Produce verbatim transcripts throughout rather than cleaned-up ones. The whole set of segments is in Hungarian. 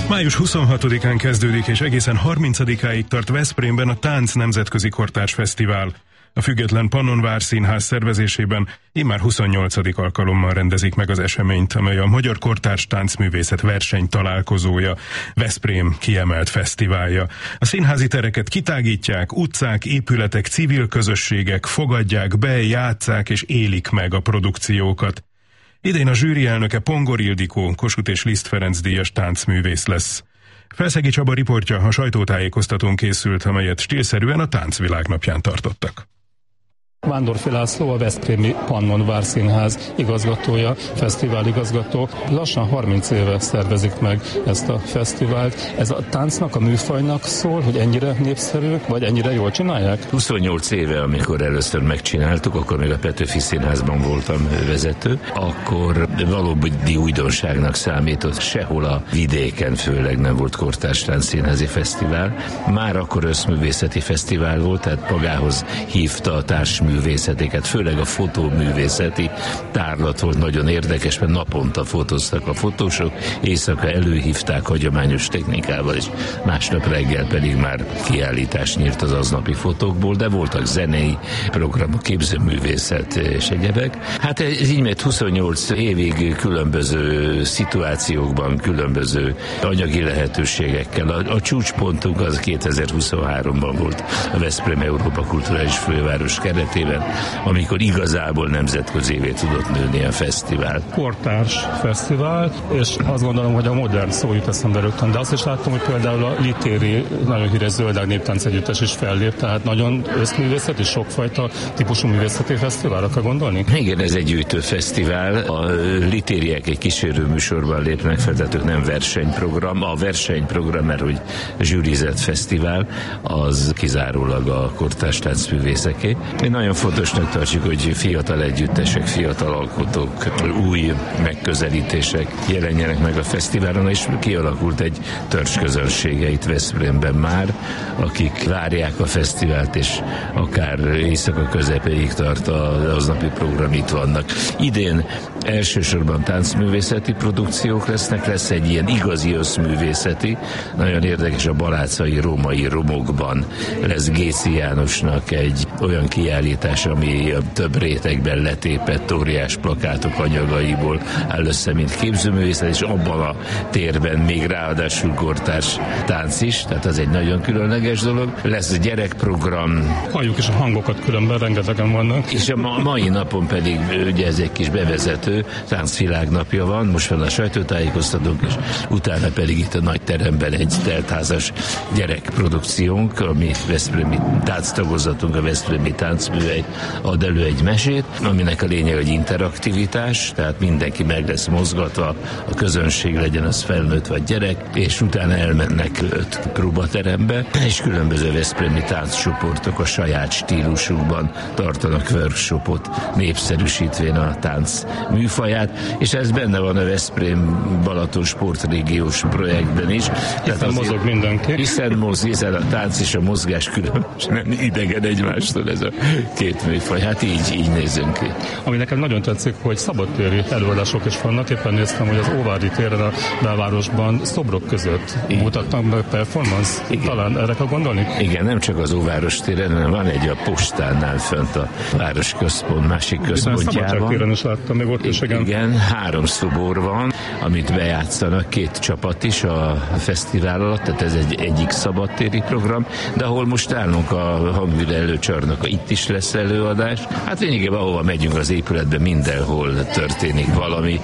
május huszonhatodikán kezdődik és egészen harmincadikáig tart Veszprémben a Tánc Nemzetközi Kortárs Fesztivál. A független Pannonvár Színház szervezésében immár huszonnyolcadik alkalommal rendezik meg az eseményt, amely a Magyar Kortárs Táncművészet verseny találkozója, Veszprém kiemelt fesztiválja. A színházi tereket kitágítják, utcák, épületek, civil közösségek fogadják be, játsszák és élik meg a produkciókat. Idén a zsűri elnöke Pongor Ildikó, Kossuth és Liszt Ferenc díjas táncművész lesz. Felszegi Csaba riportja a sajtótájékoztatón készült, amelyet stílszerűen a Táncvilágnapján tartottak. Vándorfi László, a veszprémi Pannonvár Színház igazgatója, fesztivál-igazgató. Lassan harminc éve szervezik meg ezt a fesztivált. Ez a táncnak, a műfajnak szól, hogy ennyire népszerű, vagy ennyire jól csinálják? huszonnyolc éve, amikor először megcsináltuk, akkor még a Petőfi Színházban voltam vezető, akkor valódi újdonságnak számított. Sehol a vidéken főleg nem volt kortárs táncszínházi fesztivál. Már akkor összművészeti fesztivál volt, tehát magához hívta a társ művészeteket, főleg a fotóművészeti tárlat volt nagyon érdekes, mert naponta fotóztak a fotósok, éjszaka előhívták hagyományos technikával, és másnap reggel pedig már kiállítás nyílt az aznapi fotókból, de voltak zenei programok, képzőművészet és egyebek. Hát ez így mert huszonnyolc évig különböző szituációkban, különböző anyagi lehetőségekkel. A, a csúcspontunk az kétezer-huszonháromban volt a Veszprém Európa Kulturális Főváros keretében, amikor igazából nemzetközévé tudott nőni a fesztivál. Kortárs fesztivál, és azt gondolom, hogy a modern szó jut eszembe rögtön, de azt is láttam, hogy például a Litéri nagyon híres Zöldág Néptánc Együttes is fellép, tehát nagyon összművészeti, sokfajta típusú művészeti fesztiválra kell gondolni? Igen, ez egy gyűjtő fesztivál. A litériek egy kísérő műsorban lépnek fel, tehát ők nem versenyprogram. A versenyprogram, mert hogy zsűrizett fesztivál, az kizárólag a kortárs táncművészeké. Mi nagyon fontosnak tartjuk, hogy fiatal együttesek, fiatal alkotók, új megközelítések jelenjenek meg a fesztiválon, és kialakult egy törzsközönsége itt Veszprémben már, akik várják a fesztivált, és akár éjszaka közepéig tart az aznapi program, itt vannak. Idén elsősorban táncművészeti produkciók lesznek, lesz egy ilyen igazi összművészeti, nagyon érdekes, a balácai római romokban lesz Géci Jánosnak egy olyan kiállítás, ami a több rétegben letépett óriás plakátok anyagaiból áll össze, mint képzőművészet, és abban a térben még ráadásul kortárs tánc is, tehát az egy nagyon különleges dolog. Lesz gyerekprogram. Halljuk is a hangokat, különben rengetegen vannak. És a ma- mai napon pedig ugye ez egy kis bevezető, Táncvilágnapja van, most van a sajtótájékoztatónk, és utána pedig itt a nagy teremben egy teltházas gyerekprodukciónk, ami veszprémi tánctagozatunk, a Veszprémi Táncműhely ad elő egy mesét, aminek a lényeg, hogy interaktivitás, tehát mindenki meg lesz mozgatva, a közönség legyen az felnőtt vagy gyerek, és utána elmennek öt próbaterembe, és különböző veszprémi tánccsoportok a saját stílusukban tartanak workshopot, népszerűsítvén a tánc műfaját, és ez benne van a Veszprém Balaton sportrégiós projektben is. Hiszen mozog mindenki. Hiszen mozog, hiszen a tánc és a mozgás különösen idegen egymástól ez a két műfaj. Hát így, így nézünk ki. Ami nekem nagyon tetszik, hogy szabadtéri előadások is vannak. Éppen néztem, hogy az Óvári téren a belvárosban szobrok között igen. mutatnak be performance. Igen. Talán erre kell gondolni? Igen, nem csak az Óváros téren, hanem van egy a postánál fönt a városközpont másik központjában. Szabadságtéren is láttam, még ott is, igen. Igen, három szobor van, amit bejátszanak két csapat is a fesztivál alatt, tehát ez egy egyik szabadtéri program, de ahol most állunk a Hangvüde előcsarnoka, itt is lesz előadás. Hát lényegében ahova megyünk az épületben, mindenhol történik valami.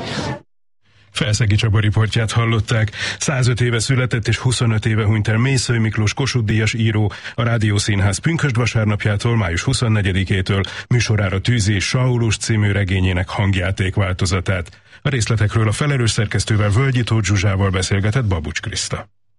Felszegi Csaba riportját hallották. százöt éve született és huszonöt éve hunyt el Mészöly Miklós Kossuth-díjas író, a Rádiószínház pünkösd vasárnapjától, május huszonnegyedikétől műsorára tűzi Saulus című regényének hangjáték változatát. A részletekről a felelős szerkesztővel, Völgyi Tóth Zsuzsával beszélgetett Babucs Kriszta.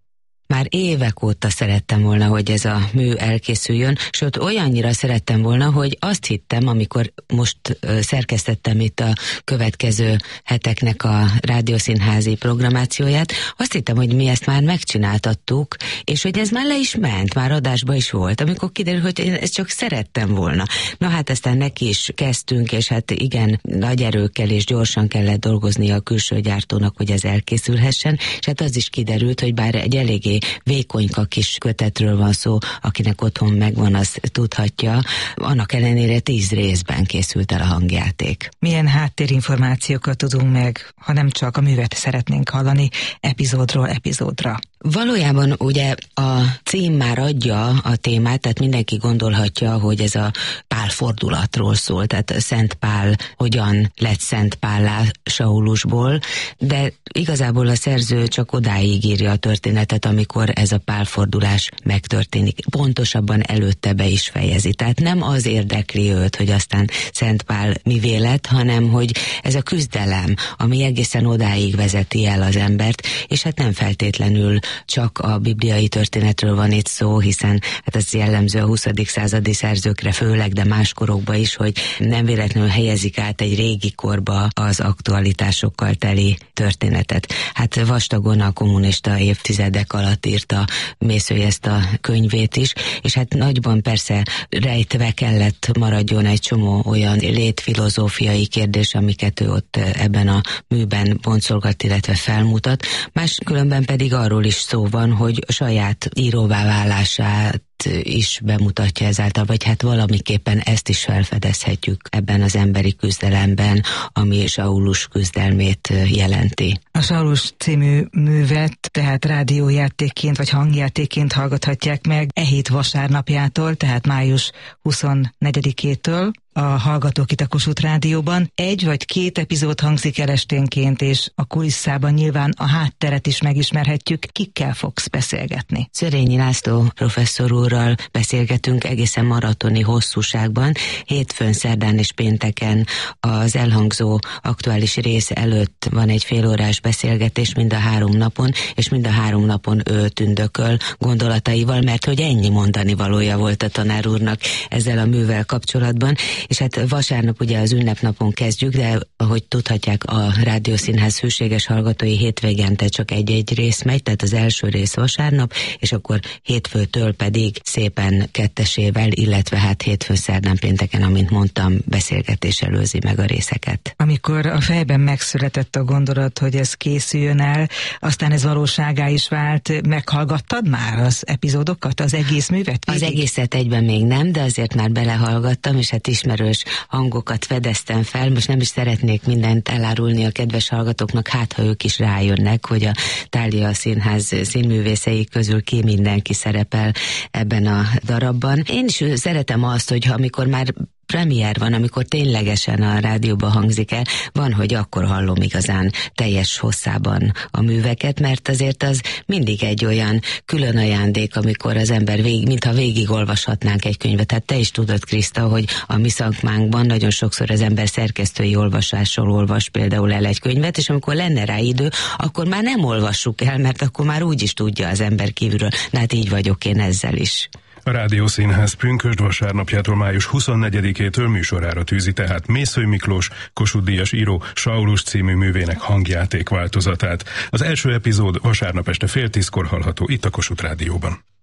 Már évek óta szerettem volna, hogy ez a mű elkészüljön, sőt olyannyira szerettem volna, hogy azt hittem, amikor most uh, szerkesztettem itt a következő heteknek a rádiószínházi programációját, azt hittem, hogy mi ezt már megcsináltattuk, és hogy ez már le is ment, már adásba is volt, amikor kiderül, hogy én ezt csak szerettem volna. Na hát aztán neki is kezdtünk, és hát igen, nagy erőkkel és gyorsan kellett dolgozni a külső gyártónak, hogy ez elkészülhessen, és hát az is kiderült, hogy bár egy eléggé vékonyka kis kötetről van szó, akinek otthon megvan, az tudhatja. Annak ellenére tíz részben készült el a hangjáték. Milyen háttérinformációkat tudunk meg, ha nem csak a művet szeretnénk hallani epizódról epizódra? Valójában ugye a cím már adja a témát, tehát mindenki gondolhatja, hogy ez a Pál fordulatról szól, tehát Szent Pál hogyan lett Szent Pállá Saulusból, de igazából a szerző csak odáig írja a történetet, amikor ez a pálfordulás megtörténik. Pontosabban előtte be is fejezi. Tehát nem az érdekli őt, hogy aztán Szent Pál mivé lett, hanem hogy ez a küzdelem, ami egészen odáig vezeti el az embert, és hát nem feltétlenül csak a bibliai történetről van itt szó, hiszen hát ez jellemző a huszadik századi szerzőkre főleg, de más korokban is, hogy nem véletlenül helyezik át egy régi korba az aktualitásokkal teli történetet. Hát vastagon a kommunista évtizedek alatt írta Mészöly ezt a könyvét is, és hát nagyban persze rejtve kellett maradjon egy csomó olyan létfilozófiai kérdés, amiket ő ott ebben a műben boncolgat, illetve felmutat. Máskülönben pedig arról is szó van, hogy saját íróvá válását is bemutatja ezáltal, vagy hát valamiképpen ezt is felfedezhetjük ebben az emberi küzdelemben, ami Saulus küzdelmét jelenti. A Saulus című művet tehát rádiójátékként vagy hangjátékként hallgathatják meg e hét vasárnapjától, tehát május huszonnegyedikétől a hallgatók itt a Kossuth Rádióban. Egy vagy két epizód hangzik el esténként, és a kulisszában nyilván a hátteret is megismerhetjük. Kikkel fogsz beszélgetni? Szörényi László professzor úrral beszélgetünk egészen maratoni hosszúságban. Hétfőn, szerdán és pénteken az elhangzó aktuális rész előtt van egy félórás beszélgetés mind a három napon, és mind a három napon ő tündököl gondolataival, mert hogy ennyi mondani valója volt a tanár úrnak ezzel a művel kapcsolatban. És hát vasárnap ugye az ünnepnapon kezdjük, de ahogy tudhatják, a Rádiószínház hűséges hallgatói hétvégente csak egy-egy rész megy, tehát az első rész vasárnap, és akkor hétfőtől pedig szépen kettesével, illetve hát hétfő, szerdán, pénteken, amint mondtam, beszélgetés előzi meg a részeket. Amikor a fejben megszületett a gondolat, hogy ez készüljön el, aztán ez valóságá is vált, meghallgattad már az epizódokat, az egész művet? Végig? Az egészet egyben még nem, de azért már belehallgattam, és hát ismerős hangokat fedeztem fel. Most nem is szeretnék mindent elárulni a kedves hallgatóknak, hát ha ők is rájönnek, hogy a Thália Színház színművészei közül ki mindenki szerepel ebben a darabban. Én is szeretem azt, hogy amikor már premier van, amikor ténylegesen a rádióban hangzik el, van, hogy akkor hallom igazán teljes hosszában a műveket, mert azért az mindig egy olyan külön ajándék, amikor az ember végig, mintha végigolvashatnánk egy könyvet. Hát te is tudod, Kriszta, hogy a mi szakmánkban nagyon sokszor az ember szerkesztői olvasásról olvas például el egy könyvet, és amikor lenne rá idő, akkor már nem olvassuk el, mert akkor már úgy is tudja az ember kívülről. Na hát így vagyok én ezzel is. A Rádiószínház pünkösd vasárnapjától május huszonnegyedikétől műsorára tűzi tehát Mészöly Miklós, Kossuth-díjas író Saulus című művének hangjáték változatát. Az első epizód vasárnap este fél tízkor hallható itt a Kossuth Rádióban.